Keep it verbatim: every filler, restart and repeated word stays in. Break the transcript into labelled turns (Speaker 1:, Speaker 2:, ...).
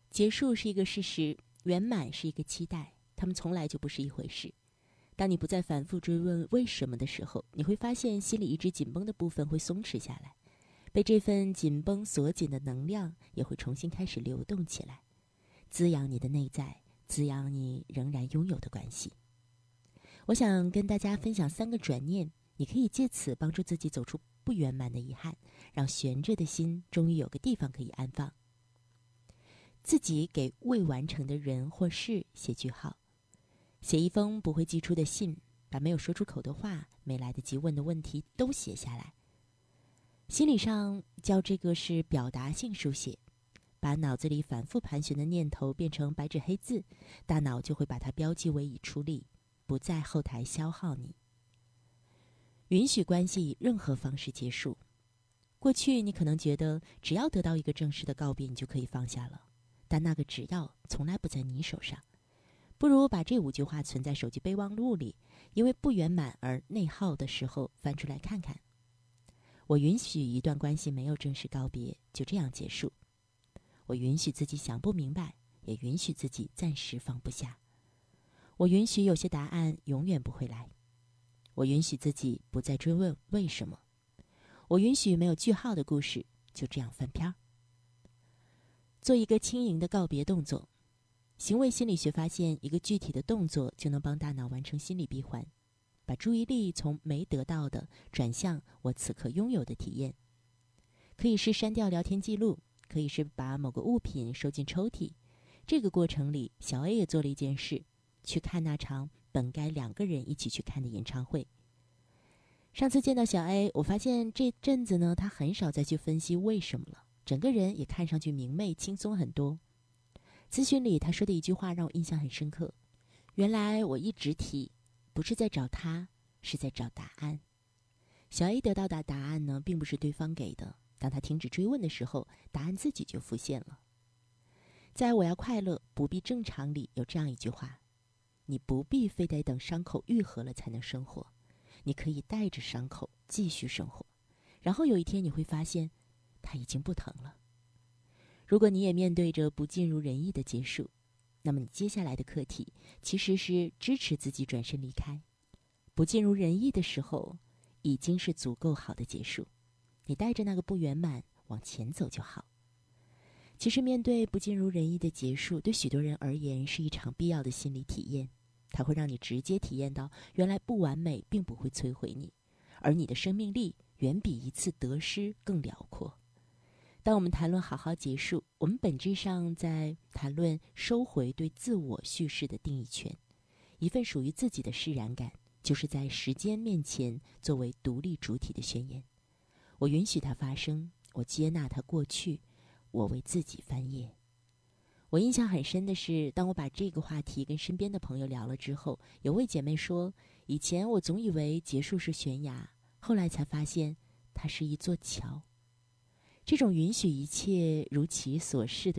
Speaker 1: 结束是一个事实，圆满是一个期待，它们从来就不是一回事。当你不再反复追问为什么的时候，你会发现心里一直紧绷的部分会松弛下来，被这份紧绷锁紧的能量也会重新开始流动起来，滋养你的内在，滋养你仍然拥有的关系。我想跟大家分享三个转念，你可以借此帮助自己走出不圆满的遗憾，让悬着的心终于有个地方可以安放。自己给未完成的人或事写句号，写一封不会寄出的信，把没有说出口的话，没来得及问的问题都写下来。心理上叫这个是表达性书写，把脑子里反复盘旋的念头变成白纸黑字，大脑就会把它标记为已处理，不在后台消耗你。允许关系以任何方式结束。过去你可能觉得只要得到一个正式的告别，你就可以放下了，但那个只要从来不在你手上。不如把这五句话存在手机备忘录里，因为不圆满而内耗的时候翻出来看看。我允许一段关系没有正式告别，就这样结束。我允许自己想不明白，也允许自己暂时放不下。我允许有些答案永远不会来。我允许自己不再追问为什么。我允许没有句号的故事就这样翻篇。做一个轻盈的告别动作。行为心理学发现，一个具体的动作就能帮大脑完成心理闭环，把注意力从没得到的转向我此刻拥有的体验。可以是删掉聊天记录，可以是把某个物品收进抽屉。这个过程里，小 A 也做了一件事，去看那场本该两个人一起去看的演唱会。上次见到小 A， 我发现这阵子呢，他很少再去分析为什么了，整个人也看上去明媚轻松很多。咨询里他说的一句话让我印象很深刻，原来我一直提，不是在找他，是在找答案。小 A 得到的答案呢，并不是对方给的，当他停止追问的时候，答案自己就浮现了。在我要快乐不必正常里有这样一句话，你不必非得等伤口愈合了才能生活，你可以带着伤口继续生活，然后有一天你会发现它已经不疼了。如果你也面对着不尽如人意的结束，那么你接下来的课题其实是支持自己转身离开。不尽如人意的时候，已经是足够好的结束，你带着那个不圆满往前走就好。其实面对不尽如人意的结束，对许多人而言是一场必要的心理体验，它会让你直接体验到原来不完美并不会摧毁你，而你的生命力远比一次得失更辽阔。当我们谈论好好结束，我们本质上在谈论收回对自我叙事的定义权，一份属于自己的释然感，就是在时间面前作为独立主体的宣言。我允许它发生，我接纳它过去，我为自己翻页。我印象很深的是，当我把这个话题跟身边的朋友聊了之后，有位姐妹说，以前我总以为结束是悬崖，后来才发现它是一座桥。这种允许一切如其所是的